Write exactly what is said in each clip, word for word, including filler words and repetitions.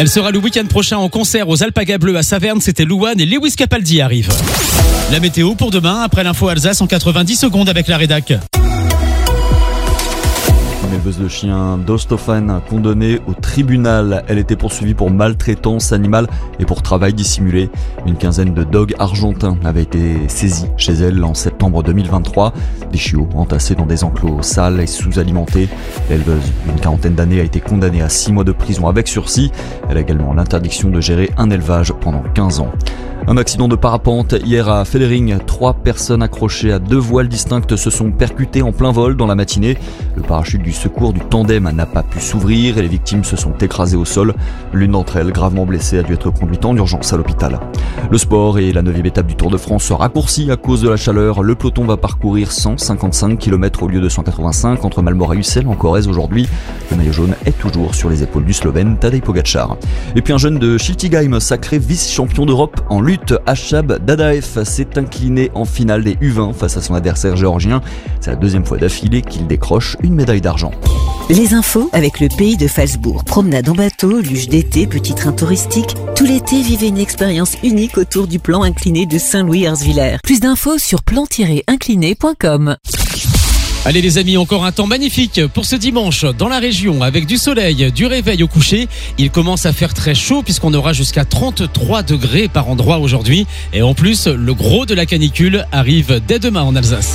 Elle sera le week-end prochain en concert aux Alpagas Bleus à Saverne. C'était Louane et Lewis Capaldi arrivent. La météo pour demain, après l'info Alsace en quatre-vingt-dix secondes avec la rédac. Une éleveuse de chiens d'Osthofen condamnée au tribunal. Elle était poursuivie pour maltraitance animale et pour travail dissimulé. Une quinzaine de dogs argentins avaient été saisis chez elle en septembre deux mille vingt-trois. Des chiots entassés dans des enclos sales et sous-alimentés. L'éleveuse, d'une quarantaine d'années, a été condamnée à six mois de prison avec sursis. Elle a également l'interdiction de gérer un élevage pendant quinze ans. Un accident de parapente hier à Fellering. Trois personnes accrochées à deux voiles distinctes se sont percutées en plein vol dans la matinée. Le parachute du secours du tandem n'a pas pu s'ouvrir et les victimes se sont écrasées au sol. L'une d'entre elles, gravement blessée, a dû être conduite en urgence à l'hôpital. Le sport et la neuvième étape du Tour de France se raccourcit à cause de la chaleur. Le peloton va parcourir cent cinquante-cinq kilomètres au lieu de cent quatre-vingt-cinq entre Malmort et Ussel en Corrèze aujourd'hui. Le maillot jaune est toujours sur les épaules du Slovène Tadej Pogačar. Et puis un jeune de Schiltigheim, sacré vice-champion d'Europe en lutte. Achab Dadaev s'est incliné en finale des U vingt face à son adversaire géorgien. C'est la deuxième fois d'affilée qu'il décroche une médaille d'argent. Les infos avec le pays de Phalsbourg. Promenade en bateau, luge d'été, petit train touristique. Tout l'été, vivez une expérience unique autour du plan incliné de Saint-Louis-Herzviller. Plus d'infos sur plan tiret incliné point com. Allez les amis, encore un temps magnifique pour ce dimanche dans la région avec du soleil, du réveil au coucher. Il commence à faire très chaud puisqu'on aura jusqu'à trente-trois degrés par endroit aujourd'hui. Et en plus, le gros de la canicule arrive dès demain en Alsace.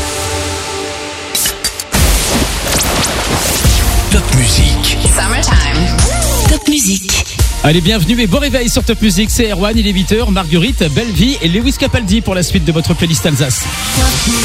Top Music. Summertime. Top Music. Allez, bienvenue et bon réveil sur Top Music. C'est Erwan, il est huit heures. Marguerite, Belle Vie et Lewis Capaldi pour la suite de votre playlist Alsace.